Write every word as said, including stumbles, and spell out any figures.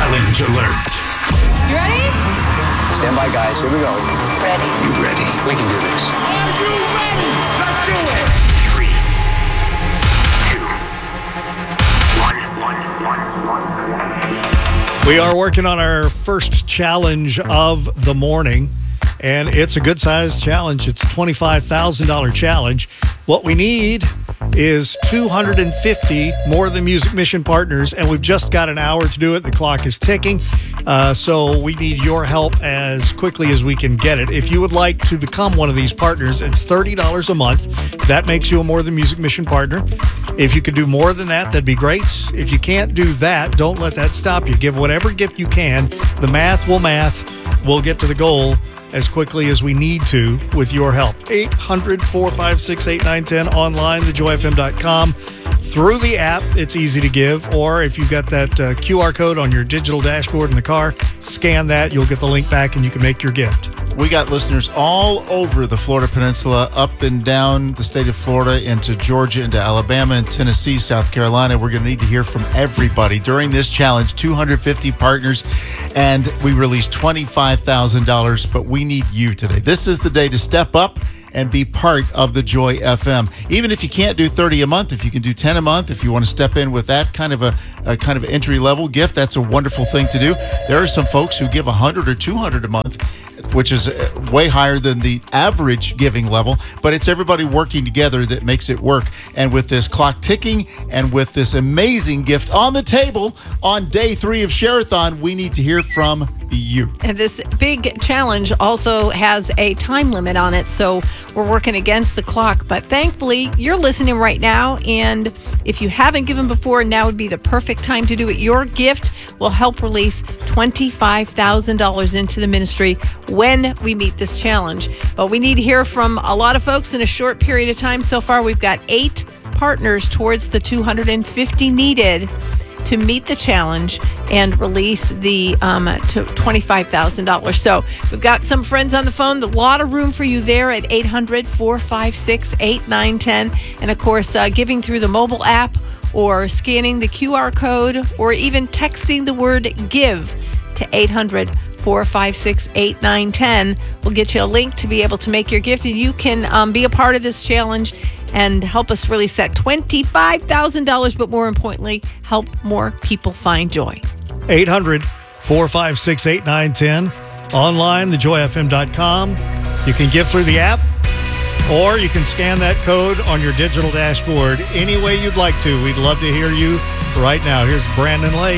Challenge alert. You ready? Stand by, guys. Here we go. Ready. You ready? We can do this. Are you ready? Let's do it. Three, two, one, one, one, one. We are working on our first challenge of the morning, and it's a good-sized challenge. It's a twenty-five thousand dollars challenge. What we need is two hundred fifty More Than Music Mission partners, and we've just got an hour to do it. The clock is ticking, uh, so we need your help as quickly as we can get it. If you would like to become one of these partners, it's thirty dollars a month. That makes you a More Than Music Mission partner. If you could do more than that, that'd be great. If you can't do that, don't let that stop you. Give whatever gift you can. The math will math. We'll get to the goal as quickly as we need to with your help. eight hundred, four five six, eight nine one zero online, the joy f m dot com. Through the app, it's easy to give. Or if you've got that uh, Q R code on your digital dashboard in the car, scan that. You'll get the link back and you can make your gift. We got listeners all over the Florida Peninsula, up and down the state of Florida, into Georgia, into Alabama, and Tennessee, South Carolina. We're going to need to hear from everybody during this challenge. two hundred fifty partners, and we released twenty-five thousand dollars, but we need you today. This is the day to step up and be part of the Joy F M. Even if you can't do thirty a month, if you can do ten a month, if you want to step in with that kind of a, a kind of entry level gift, that's a wonderful thing to do. There are some folks who give one hundred or two hundred a month, which is way higher than the average giving level, but it's everybody working together that makes it work. And with this clock ticking and with this amazing gift on the table on day three of Share-a-thon, we need to hear from you. And this big challenge also has a time limit on it, so we're working against the clock. But thankfully, you're listening right now, and if you haven't given before, now would be the perfect time to do it. Your gift will help release twenty-five thousand dollars into the ministry when we meet this challenge. But we need to hear from a lot of folks in a short period of time. So far, we've got eight partners towards the two hundred fifty needed to meet the challenge and release the um, to twenty-five thousand dollars. So we've got some friends on the phone. A lot of room for you there at eight hundred, four five six, eight nine one zero. And, of course, uh, giving through the mobile app or scanning the Q R code or even texting the word GIVE to eight hundred, four five six, eight nine one zero. We'll get you a link to be able to make your gift, and you can um, be a part of this challenge and help us release that twenty-five thousand dollars, but more importantly, help more people find joy. eight hundred, four five six, eight nine one zero. Online, the joy f m dot com. You can give through the app, or you can scan that code on your digital dashboard any way you'd like to. We'd love to hear you right now. Here's Brandon Lake.